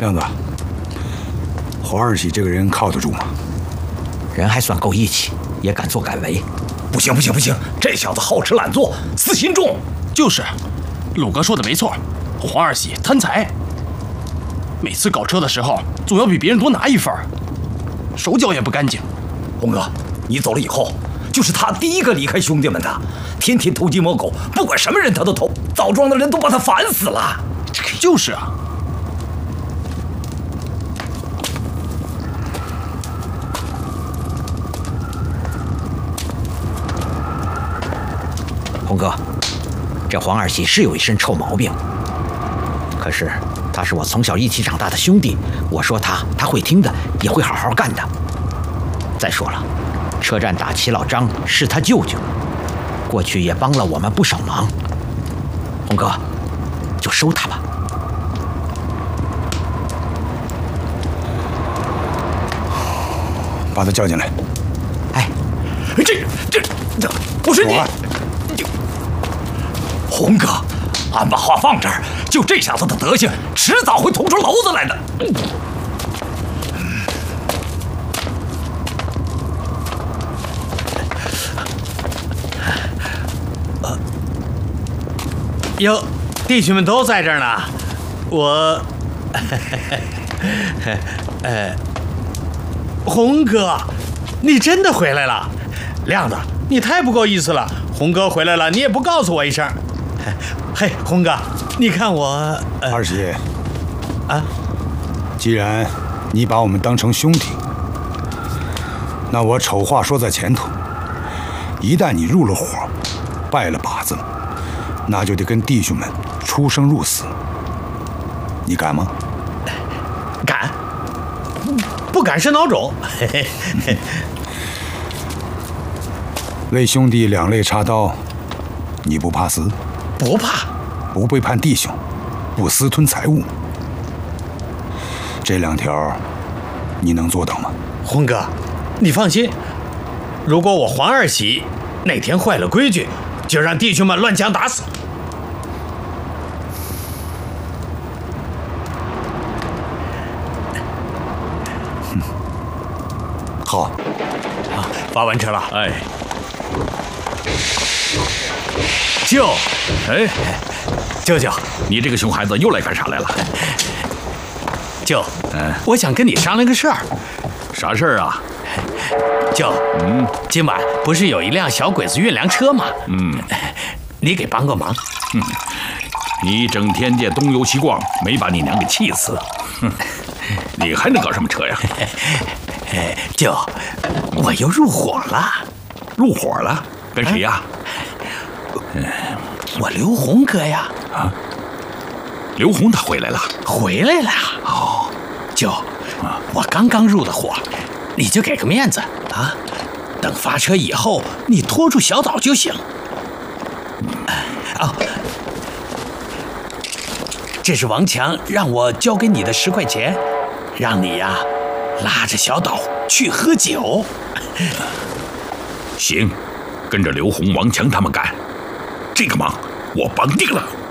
亮子，黄二喜这个人靠得住吗？ 人还算够义气，也敢作敢为。 不行，这小子好吃懒做，私心重。 就是，鲁哥说的没错，黄二喜贪财，每次搞车的时候总要比别人多拿一份，手脚也不干净。 红哥，你走了以后，就是他第一个离开兄弟们的，天天偷鸡摸狗，不管什么人他都偷，枣庄的人都把他烦死了。 就是啊。 红哥，这黄二喜是有一身臭毛病，可是他是我从小一起长大的兄弟，我说他会听的，也会好好干的。再说了，车站打齐老张是他舅舅，过去也帮了我们不少忙。红哥，就收他吧。 把他叫进来。 哎， 这，不是你。红哥，俺把话放这儿，就这小子的德行，迟早会捅出篓子来的。 哟，弟兄们都在这儿呢。我，红哥，你真的回来了。亮子，你太不够意思了。红哥回来了，你也不告诉我一声。嘿，红哥，你看我…… 二喜， 啊， 既然你把我们当成兄弟，那我丑话说在前头，一旦你入了伙，拜了把子，那就得跟弟兄们出生入死。你敢吗？ 敢，不敢是孬种。 为兄弟两肋插刀，你不怕死？ 不怕。 不背叛弟兄，不私吞财物，这两条你能做到吗？ 红哥，你放心，如果我黄二喜哪天坏了规矩，就让弟兄们乱枪打死。 好， 发完车了。 哎， 舅， 哎， 舅舅， 你这个熊孩子又来干啥来了？ 舅，我想跟你商量个事儿。 啥事儿啊？ 舅，今晚不是有一辆小鬼子运粮车吗？你给帮个忙。 你整天这东游西逛，没把你娘给气死。你还能搞什么车呀？ 舅，我又入伙了。 入伙了？跟谁呀？ 我刘洪哥呀。 啊，刘洪他回来了。 回来了。哦，舅，我刚刚入的伙，你就给个面子啊。等发车以后，你拖住小岛就行。这是王强让我交给你的10块钱，让你呀拉着小岛去喝酒。 行，跟着刘洪、王强他们干，这个忙我帮定了。